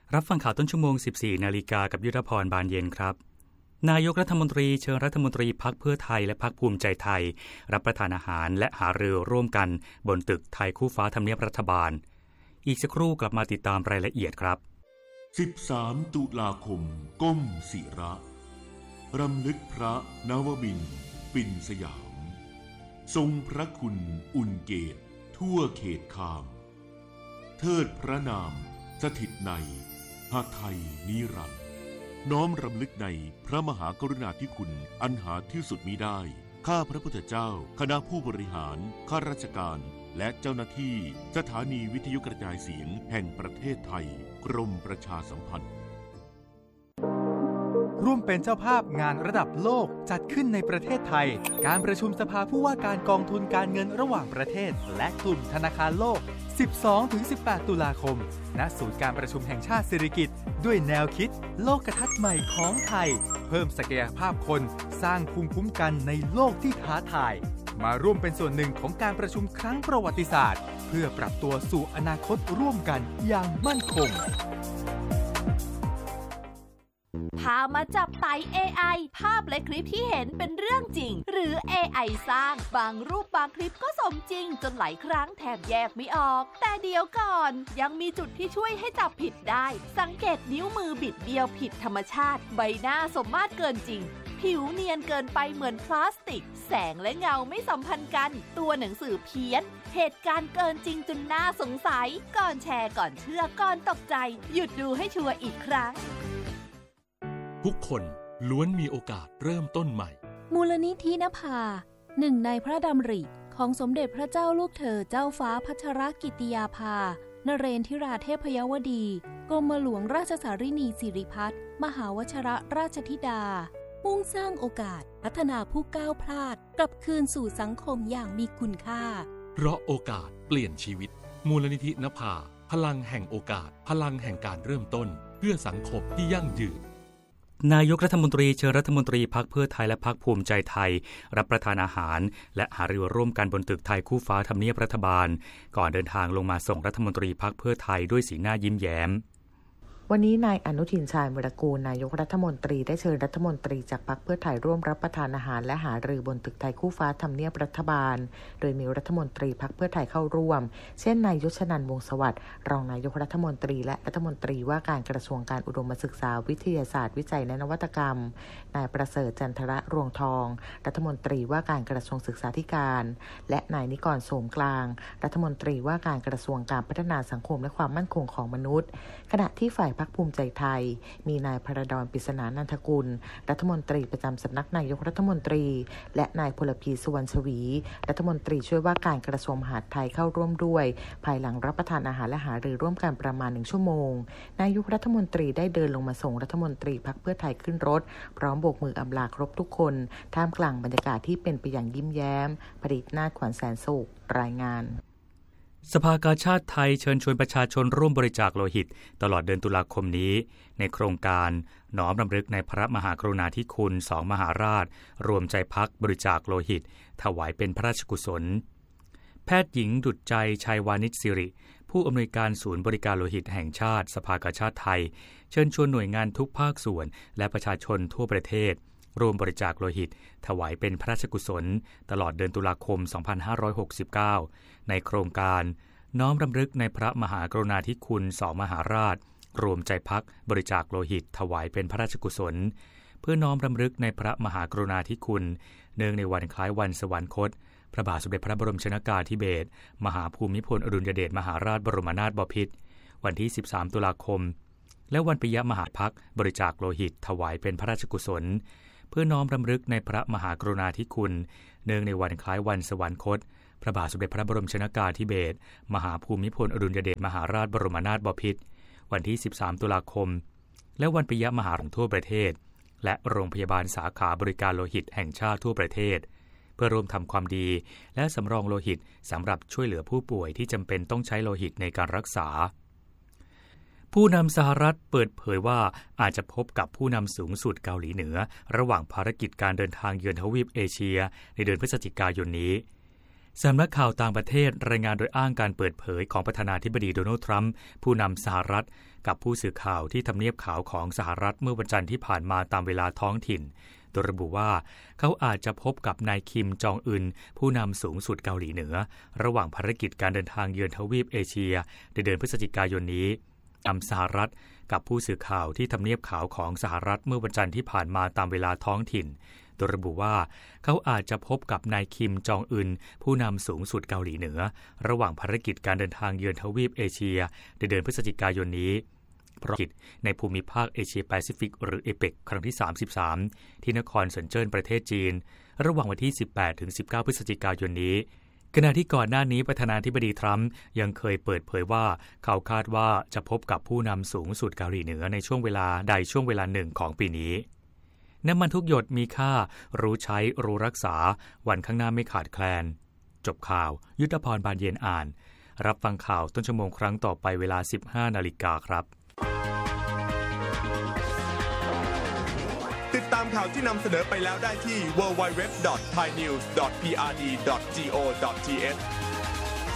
รับฟังข่าวต้นชั่วโมง 14 นาฬิกากับยุทธพรบานเย็นครับนายกรัฐมนตรีเชิญรัฐมนตรีพรรคเพื่อไทยและพรรคภูมิใจไทยรับประทานอาหารและหารือร่วมกันบนตึกไทยคู่ฟ้าทำเนียบรัฐบาลอีกสักครู่กลับมาติดตามรายละเอียดครับ 13 ตุลาคมก้มศิระรำลึกพระนวมินทร์ปิ่นสยามทรงพระคุณอุ่นเกตทั่วเขตคามเทิดพระนามสถิตในหาไทยนิรันดร์น้อมรำลึกในพระมหากรุณาธิคุณอันหาที่สุดมิได้ข้าพระพุทธเจ้าคณะผู้บริหารข้าราชการและเจ้าหน้าที่สถานีวิทยุกระจายเสียงแห่งประเทศไทยกรมประชาสัมพันธ์ร่วมเป็นเจ้าภาพงานระดับโลกจัดขึ้นในประเทศไทยการประชุมสภาผู้ว่าการกองทุนการเงินระหว่างประเทศและกลุ่มธนาคารโลก 12-18 ตุลาคมณศูนย์การประชุมแห่งชาติสิริกิติ์ด้วยแนวคิดโลกทัศน์ใหม่ของไทยเพิ่มศักยภาพคนสร้างภูมิคุ้มกันในโลกที่ท้าทายมาร่วมเป็นส่วนหนึ่งของการประชุมครั้งประวัติศาสตร์เพื่อปรับตัวสู่อนาคตร่วมกันอย่างมั่นคงพามาจับไต่ AI ภาพและคลิปที่เห็นเป็นเรื่องจริงหรือ AI สร้างบางรูปบางคลิปก็สมจริงจนหลายครั้งแทบแยกไม่ออกแต่เดี๋ยวก่อนยังมีจุดที่ช่วยให้จับผิดได้สังเกตนิ้วมือบิดเบี้ยวผิดธรรมชาติใบหน้าสมมาตรเกินจริงผิวเนียนเกินไปเหมือนพลาสติกแสงและเงาไม่สัมพันธ์กันตัวหนังสือเพี้ยนเหตุการณ์เกินจริงจนน่าสงสัยก่อนแชร์ก่อนเชื่อก่อนตกใจหยุดดูให้ชัวร์อีกครั้งทุกคนล้วนมีโอกาสเริ่มต้นใหม่มูลนิธินภาหนึ่งในพระดำริของสมเด็จพระเจ้าลูกเธอเจ้าฟ้าพัชรกิติยาภานเรนทิราเทพยวดีกรมหลวงราชสารินีสิริพัฒน์มหาวชรราชธิดามุ่งสร้างโอกาสพัฒนาผู้ก้าวพลาดกลับคืนสู่สังคมอย่างมีคุณค่าเพราะโอกาสเปลี่ยนชีวิตมูลนิธินภาพลังแห่งโอกาสพลังแห่งการเริ่มต้นเพื่อสังคมที่ยั่งยืนนายกรัฐมนตรีเชิญรัฐมนตรีพรรคเพื่อไทยและพรรคภูมิใจไทยรับประทานอาหารและหารือร่วมกันบนตึกไทยคู่ฟ้าทำเนียบรัฐบาลก่อนเดินทางลงมาส่งรัฐมนตรีพรรคเพื่อไทยด้วยสีหน้ายิ้มแย้มวันนี้นายอนุทินชาญวิรากูลนายกรัฐมนตรีได้เชิญรัฐมนตรีจากพรรคเพื่อไทยร่วมรับประทานอาหารและหารือบนตึกไทยคู่ฟ้าทำเนียบรัฐบาลโดยมีรัฐมนตรีพรรคเพื่อไทยเข้าร่วมเช่นนายยศนันท์วงศ์สวัสดิ์รองนายกรัฐมนตรีและรัฐมนตรีว่าการกระทรวงการอุดมศึกษาวิทยาศาสตร์วิจัยและนวัตกรรมนายประเสริฐจันทระรวงทองรัฐมนตรีว่าการกระทรวงศึกษาธิการและนายนิกรโสมกลางรัฐมนตรีว่าการกระทรวงการพัฒนาสังคมและความมั่นคงของมนุษย์ขณะที่ฝ่ายพรรคภูมิใจไทยมีนายพระดร ปริศนานันทกุลรัฐมนตรีประจำสำนักนายกรัฐมนตรีและนายพลพีสุวรรณชวีรัฐมนตรีช่วยว่าการกระทรวงมหาดไทยเข้าร่วมด้วยภายหลังรับประทานอาหารและหารือร่วมกันประมาณ1 ชั่วโมงนายกรัฐมนตรีได้เดินลงมาส่งรัฐมนตรีพรรคเพื่อไทยขึ้นรถพร้อมโบกมืออำลาครบทุกคนท่ามกลางบรรยากาศที่เป็นไปอย่างยิ้มแย้มผลิตนาถขวัญแสนสุขรายงานสภากาชาดไทยเชิญชวนประชาชนร่วมบริจาคโลหิตตลอดเดือนตุลาคมนี้ในโครงการน้อมรำลึกในพระมหากรุณาธิคุณ2 มหาราชรวมใจพักบริจาคโลหิตถวายเป็นพระราชกุศลแพทย์หญิงดุจใจชัยวานิชสิริผู้อำนวยการศูนย์บริการโลหิตแห่งชาติสภากาชาดไทยเชิญชวนหน่วยงานทุกภาคส่วนและประชาชนทั่วประเทศร่วมบริจาคโลหิตถวายเป็นพระราชกุศลตลอดเดือนตุลาคม 2569 ในโครงการน้อมรำลึกในพระมหากรุณาธิคุณ2 มหาราชรวมใจพักบริจาคโลหิตถวายเป็นพระราชกุศลเพื่อน้อมรำลึกในพระมหากรุณาธิคุณเนื่องในวันคล้ายวันสวรรคตพระบาทสมเด็จพระบรมชนกาธิเบศรมหาภูมิพลอดุลยเดชมหาราชบรมนาถบพิตรวันที่13 ตุลาคมและวันปิยมหาภักดิ์บริจาคโลหิตถวายเป็นพระราชกุศลเพื่อน้อมรำลึกในพระมหากรุณาธิคุณเนื่องในวันคล้ายวันสวรรคตพระบาทสมเด็จพระบรมชนกาธิเบศรมหาภูมิพลอดุลยเดชมหาราชบรมนาถบพิตรวันที่13 ตุลาคมและวันปิยมหาทั่วประเทศและโรงพยาบาลสาขาบริการโลหิตแห่งชาติทั่วประเทศเพื่อร่วมทำความดีและสำรองโลหิตสำหรับช่วยเหลือผู้ป่วยที่จำเป็นต้องใช้โลหิตในการรักษาผู้นำสหรัฐเปิดเผยว่าอาจจะพบกับผู้นำสูงสุดเกาหลีเหนือระหว่างภารกิจการเดินทางเยือนทวีปเอเชียในเดือนพฤศจิกายนนี้สำนักข่าวต่างประเทศรายงานโดยอ้างการเปิดเผยของประธานาธิบดีโดนัลด์ทรัมป์ผู้นำสหรัฐกับผู้สื่อข่าวที่ทำเนียบขาวของสหรัฐเมื่อวันจันทร์ที่ผ่านมาตามเวลาท้องถิ่นโดยระบุว่าเขาอาจจะพบกับนายคิมจองอึนผู้นำสูงสุดเกาหลีเหนือระหว่างภารกิจการเดินทางเยือนทวีปเอเชียในเดือนพฤศจิกายนนี้สหรัฐกับผู้สื่อข่าวที่ทำเนียบขาวของสหรัฐเมื่อวันจันทร์ที่ผ่านมาตามเวลาท้องถิ่นโดยระบุว่าเขาอาจจะพบกับนายคิมจองอึนผู้นำสูงสุดเกาหลีเหนือระหว่างภารกิจการเดินทางเยือนทวีปเอเชียในเดือนพฤศจิกายนนี้ภารกิจในภูมิภาคเอเชียแปซิฟิกหรือเอเปกครั้งที่33ที่นครเซินเจิ้นประเทศจีนระหว่างวันที่ 18-19 พฤศจิกายนนี้ขณะที่ก่อนหน้านี้ประธานาธิบดีทรัมป์ยังเคยเปิดเผยว่าเขาคาดว่าจะพบกับผู้นำสูงสุดเกาหลีเหนือในช่วงเวลาใดช่วงเวลาหนึ่งของปีนี้น้ำมันทุกหยดมีค่ารู้ใช้รู้รักษาวันข้างหน้าไม่ขาดแคลนจบข่าวยุทธพรบานเย็นอ่านรับฟังข่าวต้นชั่วโมงครั้งต่อไปเวลา 15 นาฬิกาครับติดตามข่าวที่นำเสนอไปแล้วได้ที่ www.thainews.prd.go.th